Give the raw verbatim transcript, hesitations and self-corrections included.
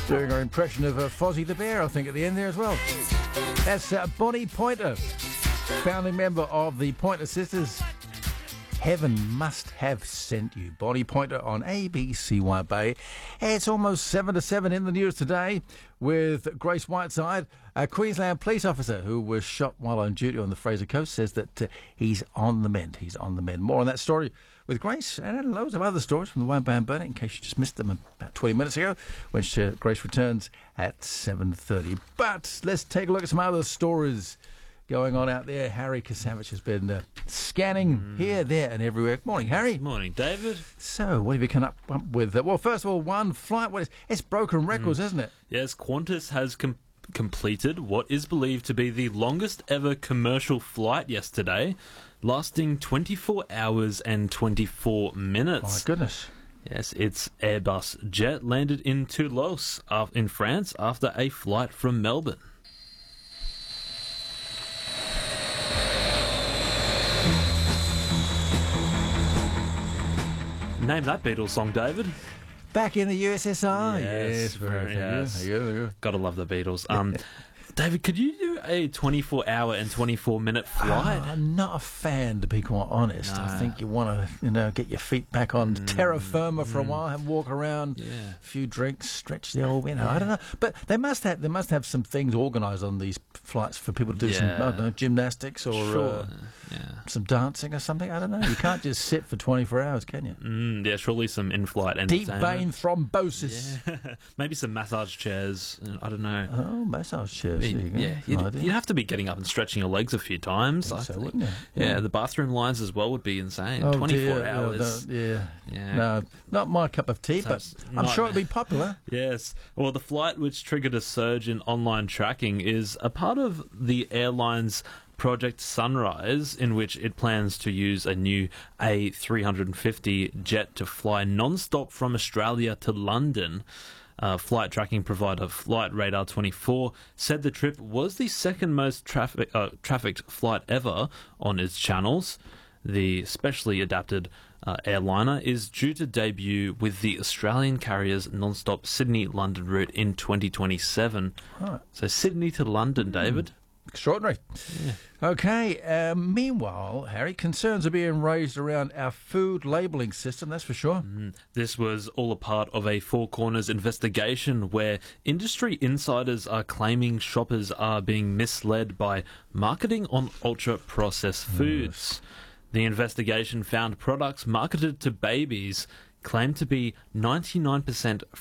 Doing our impression of uh, Fozzie the Bear, I think, at the end there as well. That's uh, Bonnie Pointer, founding member of the Pointer Sisters. Heaven Must Have Sent You. Bonnie Pointer on A B C Y Bay. It's almost seven to seven in the news today with Grace Whiteside, a Queensland police officer who was shot while on duty on the Fraser Coast, says that uh, he's on the mend. He's on the mend. More on that story with Grace and loads of other stories from the One Band Burning, in case you just missed them about twenty minutes ago, when uh, Grace returns at seven thirty. But let's take a look at some other stories going on out there. Harry Kasavich has been uh, scanning mm. here, there and everywhere. Good morning, Harry. Morning, David. So, what have you come up, up with? Uh, well, first of all, one flight. What is, it's broken records, mm. isn't it? Yes, Qantas has com- completed what is believed to be the longest ever commercial flight yesterday, lasting twenty-four hours and twenty-four minutes. My goodness. Yes, its Airbus jet landed in Toulouse uh, in France after a flight from Melbourne. Name that Beatles song, David. Back in the U S S R. Yes, yes, very yes. Yeah, yeah, yeah. Gotta love the Beatles. Um, David, could you do a twenty-four hour and twenty-four minute flight? Uh, I'm not a fan, to be quite honest. No. I think you want to, you know, get your feet back on mm. terra firma for mm. a while, have a walk around, yeah. a few drinks, stretch the old, you know, yeah. I don't know. But they must have, they must have some things organised on these flights for people to do yeah. some, I don't know, gymnastics or sure. uh, yeah. some dancing or something. I don't know. You can't just sit for twenty-four hours, can you? Mm, yeah, surely some in-flight deep entertainment. vein thrombosis. Yeah. Maybe some massage chairs. I don't know. Oh, massage chairs. Yeah, yeah. You'd, you'd have to be getting up and stretching your legs a few times. I so, think. Wouldn't you? Yeah. yeah, the bathroom lines as well would be insane. Oh, twenty-four dear. hours. No, yeah. yeah. No, not my cup of tea, So but I'm not- sure it'd be popular. Yes. Well, the flight which triggered a surge in online tracking is a part of the airline's Project Sunrise, in which it plans to use a new A three fifty jet to fly non-stop from Australia to London. Uh, flight tracking provider Flight Radar twenty-four said the trip was the second most traffic, uh, trafficked flight ever on its channels. The specially adapted uh, airliner is due to debut with the Australian carrier's non-stop Sydney-London route in twenty twenty-seven. Right. So Sydney to London, David. Mm. Extraordinary. Yeah. Okay, um, meanwhile, Harry, concerns are being raised around our food labelling system, that's for sure. Mm. This was all a part of a Four Corners investigation where industry insiders are claiming shoppers are being misled by marketing on ultra-processed foods. Yes. The investigation found products marketed to babies claimed to be ninety-nine percent